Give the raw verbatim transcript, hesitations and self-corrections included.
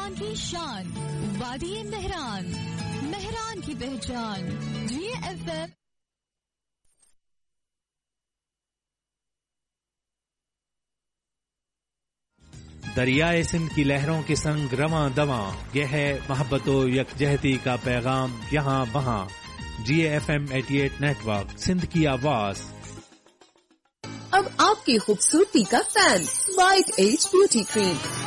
मेहरान की शान, वादी मेहरान, मेहरान की पहचान, जी एफ एम। दरियाए सिंध की लहरों के संग रवां दवां, यह है मोहब्बतो यकजहती का पैगाम यहाँ वहाँ। जी एफ एम अठासी नेटवर्क, सिंध की आवाज। अब आपकी खूबसूरती का fan, white as beauty cream.